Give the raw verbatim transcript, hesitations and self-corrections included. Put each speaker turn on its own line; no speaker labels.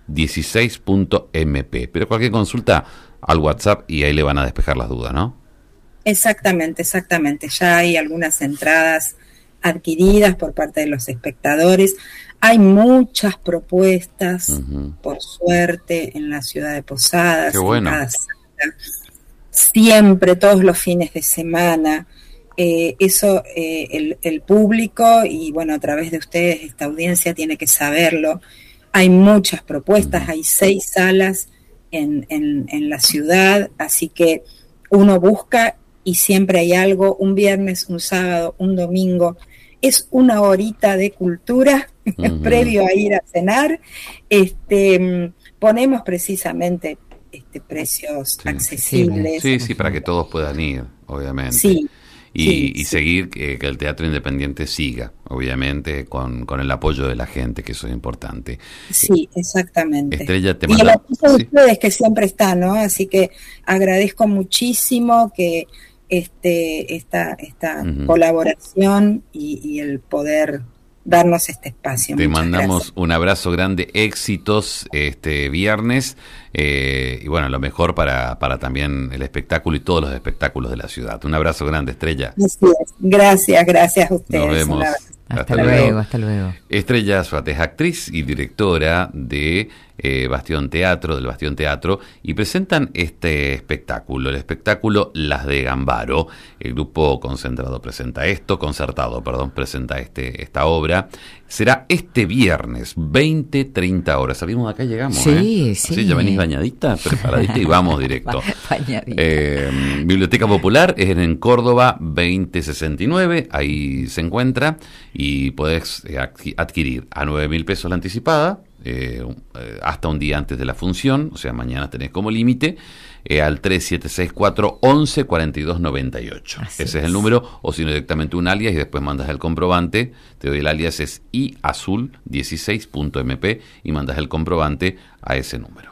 dieciséis punto m p. Pero cualquier consulta al WhatsApp y ahí le van a despejar las dudas, ¿no?
Exactamente, exactamente. Ya hay algunas entradas adquiridas por parte de los espectadores. Hay muchas propuestas, uh-huh. por suerte, en la ciudad de Posadas.
Qué bueno.
En cada sala, siempre, todos los fines de semana. Eh, eso eh, el, el público y bueno, a través de ustedes, esta audiencia tiene que saberlo. Hay muchas propuestas, uh-huh. hay seis salas en, en, en la ciudad, así que uno busca y siempre hay algo, un viernes, un sábado, un domingo. Es una horita de cultura uh-huh. previo a ir a cenar. Este, ponemos precisamente este, precios sí, accesibles.
Sí, sí, para que todos puedan ir, obviamente.
Sí.
Y,
sí,
y
sí.
seguir que, que el teatro independiente siga, obviamente, con, con el apoyo de la gente, que eso es importante.
Sí, exactamente.
Estrella, te manda...
Y el apoyo de
sí.
ustedes que siempre está, ¿no? Así que agradezco muchísimo que este esta esta uh-huh. colaboración y, y el poder darnos este espacio.
Te
Muchas
mandamos
gracias.
Un abrazo grande, éxitos este viernes eh, y bueno, lo mejor para, para también el espectáculo y todos los espectáculos de la ciudad. Un abrazo grande, Estrella.
Así es. Gracias, gracias a ustedes.
Nos vemos.
Hasta, hasta luego, luego, hasta luego.
Estrella Suárez es actriz y directora de eh, Bastión Teatro, del Bastión Teatro, y presentan este espectáculo, el espectáculo Las de Gambaro. El grupo concentrado presenta esto, concertado, perdón, presenta este esta obra. Será este viernes, veinte, treinta horas. Salimos de acá y llegamos,
Sí,
¿eh?
sí.
Así ya venís bañadita, preparadita y vamos directo. Eh, Biblioteca Popular es en Córdoba veinte sesenta y nueve, ahí se encuentra y podés adquirir a nueve mil pesos la anticipada, eh, hasta un día antes de la función, o sea, mañana tenés como límite, eh, al tres siete seis cuatro, once, cuarenta y dos, noventa y ocho. Así Ese es. es el número, o si no directamente un alias y después mandas el comprobante. Te doy el alias, es i azul dieciséis punto m p y mandas el comprobante a ese número.